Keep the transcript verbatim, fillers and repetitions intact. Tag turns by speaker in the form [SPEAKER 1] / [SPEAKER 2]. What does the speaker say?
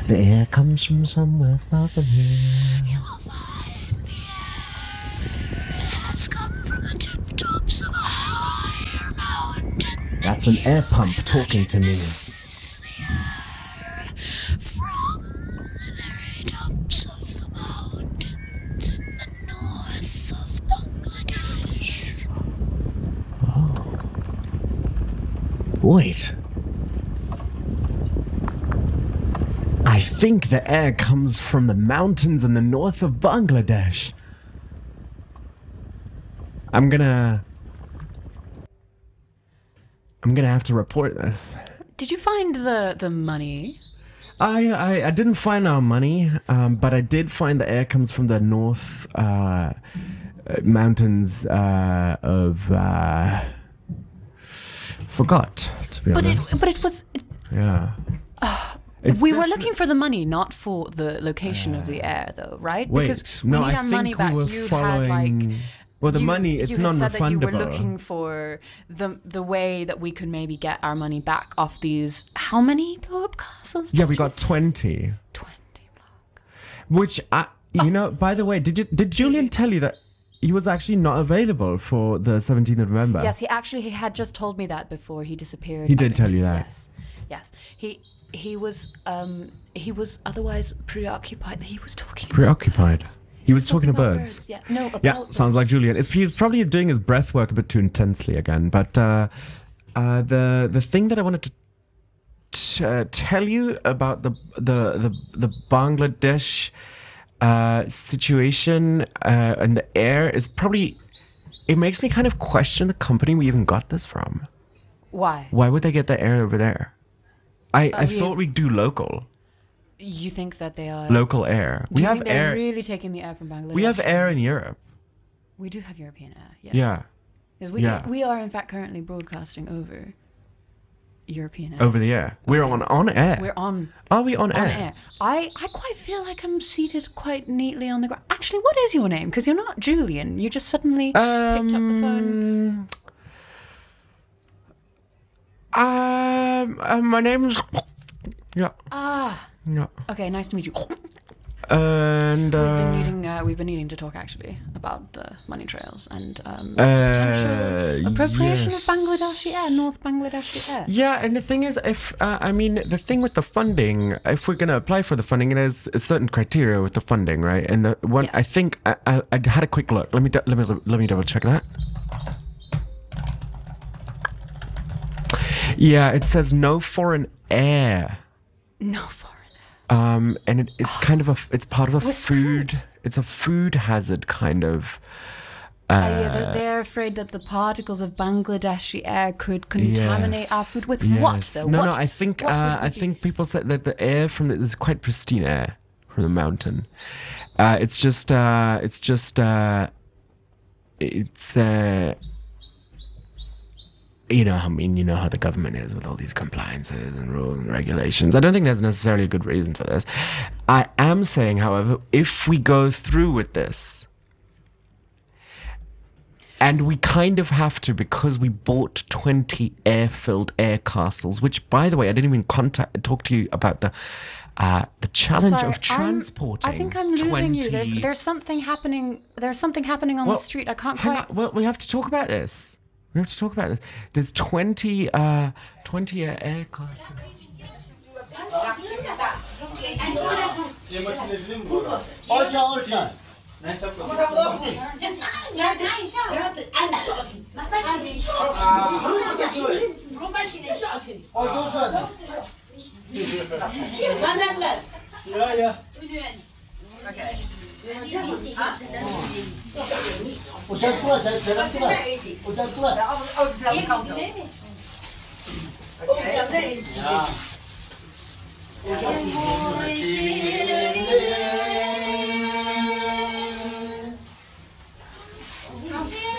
[SPEAKER 1] The air comes from somewhere far from here.
[SPEAKER 2] You will find the air has come from the tip tops of a higher mountain.
[SPEAKER 1] That's an air pump talking to me.
[SPEAKER 2] This is the air from the very tops of the mountains in the north of Bangladesh.
[SPEAKER 1] Wait. I think the air comes from the mountains in the north of Bangladesh. I'm gonna... I'm gonna have to report this.
[SPEAKER 3] Did you find the the money?
[SPEAKER 1] I, I, I didn't find our money, um, but I did find the air comes from the north uh, uh, mountains uh, of... Uh, forgot, to be
[SPEAKER 3] But it
[SPEAKER 1] honest.
[SPEAKER 3] but it was. It,
[SPEAKER 1] Yeah. It's
[SPEAKER 3] we were
[SPEAKER 1] defi-
[SPEAKER 3] looking for the money, not for the location of the air, though, right?
[SPEAKER 1] Wait,
[SPEAKER 3] because
[SPEAKER 1] no,
[SPEAKER 3] we need
[SPEAKER 1] I
[SPEAKER 3] our
[SPEAKER 1] think
[SPEAKER 3] money
[SPEAKER 1] we
[SPEAKER 3] back.
[SPEAKER 1] were
[SPEAKER 3] You
[SPEAKER 1] following...
[SPEAKER 3] had like.
[SPEAKER 1] Well, the
[SPEAKER 3] you,
[SPEAKER 1] money, it's
[SPEAKER 3] you had said that you were
[SPEAKER 1] non-refundable.
[SPEAKER 3] looking for the the way that we could maybe get our money back off these. How many blow up castles?
[SPEAKER 1] Yeah,
[SPEAKER 3] did
[SPEAKER 1] we
[SPEAKER 3] you
[SPEAKER 1] got
[SPEAKER 3] say?
[SPEAKER 1] twenty.
[SPEAKER 3] twenty block.
[SPEAKER 1] Which, I, you know, by the way, did you, did Julian tell you that he was actually not available for the seventeenth of November?
[SPEAKER 3] Yes, he actually he had just told me that before he disappeared.
[SPEAKER 1] He
[SPEAKER 3] up
[SPEAKER 1] did tell
[SPEAKER 3] into-
[SPEAKER 1] you that.
[SPEAKER 3] Yes, yes. He he was um he was otherwise preoccupied. He was talking.
[SPEAKER 1] Preoccupied. He was talking to
[SPEAKER 3] about
[SPEAKER 1] birds.
[SPEAKER 3] Yeah, no. About
[SPEAKER 1] Yeah, sounds like
[SPEAKER 3] birds.
[SPEAKER 1] Julian. It's, he's probably doing his breath work a bit too intensely again. But uh, uh, the the thing that I wanted to t- uh, tell you about the the the, the Bangladesh uh, situation uh, and the air is probably, it makes me kind of question the company we even got this from.
[SPEAKER 3] Why?
[SPEAKER 1] Why would they get the air over there? I, I
[SPEAKER 3] mean-
[SPEAKER 1] thought we'd do local.
[SPEAKER 3] You think that they are?
[SPEAKER 1] Local air.
[SPEAKER 3] Do
[SPEAKER 1] We
[SPEAKER 3] you
[SPEAKER 1] have
[SPEAKER 3] think they're
[SPEAKER 1] air.
[SPEAKER 3] really taking the air from Bangladesh?
[SPEAKER 1] We have air in Europe.
[SPEAKER 3] We do have European air. Yes.
[SPEAKER 1] Yeah.
[SPEAKER 3] Yes, we,
[SPEAKER 1] yeah.
[SPEAKER 3] we are in fact currently broadcasting over European air.
[SPEAKER 1] Over the air. We're on on air.
[SPEAKER 3] We're on
[SPEAKER 1] Are we on,
[SPEAKER 3] on
[SPEAKER 1] air?
[SPEAKER 3] air. I, I quite feel like I'm seated quite neatly on the ground. Actually, what is your name? Because you're not Julian. You just suddenly picked up the phone.
[SPEAKER 1] Um, uh, my name's... Yeah,
[SPEAKER 3] Ah,
[SPEAKER 1] yeah.
[SPEAKER 3] okay. Nice to meet you.
[SPEAKER 1] And, uh...
[SPEAKER 3] We've been needing uh, we've been needing to talk actually about the money trails and um,
[SPEAKER 1] Uh,
[SPEAKER 3] potential appropriation
[SPEAKER 1] yes.
[SPEAKER 3] of Bangladeshi air, North Bangladeshi air.
[SPEAKER 1] Yeah, and the thing is, if uh, I mean, the thing with the funding, if we're gonna apply for the funding, there's a certain criteria with the funding, right? And the one,
[SPEAKER 3] Yes.
[SPEAKER 1] I think, I, I, I had a quick look. Let me, du- let me, let me double check that. Yeah, it says no foreign air.
[SPEAKER 3] No foreign air.
[SPEAKER 1] Um, and it, it's kind of a, it's part of a
[SPEAKER 3] We're
[SPEAKER 1] food, it's a food hazard kind of.
[SPEAKER 3] Uh, yeah, they're, they're afraid that the particles of Bangladeshi air could contaminate our food with what?
[SPEAKER 1] yes.
[SPEAKER 3] Though?
[SPEAKER 1] No,
[SPEAKER 3] What-
[SPEAKER 1] no, I think,
[SPEAKER 3] what would
[SPEAKER 1] uh,
[SPEAKER 3] we
[SPEAKER 1] I
[SPEAKER 3] be-
[SPEAKER 1] think people said that the air from the, this is quite pristine air from the mountain. Uh, it's just, uh, it's just, uh, it's, uh, you know, I mean, you know how the government is with all these compliances and rules and regulations. I don't think there's necessarily a good reason for this. I am saying, however, if we go through with this, and we kind of have to because we bought twenty air-filled air castles, which, by the way, I didn't even contact talk to you about the uh, the challenge
[SPEAKER 3] Sorry,
[SPEAKER 1] of
[SPEAKER 3] I'm-
[SPEAKER 1] transporting.
[SPEAKER 3] I think I'm losing you. There's
[SPEAKER 1] twenty
[SPEAKER 3] there's something happening. There's something happening on
[SPEAKER 1] Well,
[SPEAKER 3] the street. I can't
[SPEAKER 1] hang
[SPEAKER 3] quite.
[SPEAKER 1] on, well, we have to talk about this. We have to talk about this. There's twenty, uh, twenty air, air castles.
[SPEAKER 4] Olça olça. Ja, ja. Uzakla sen, uzakla. Uzakla.
[SPEAKER 5] Oh, dezelfde kant op.
[SPEAKER 4] Ja.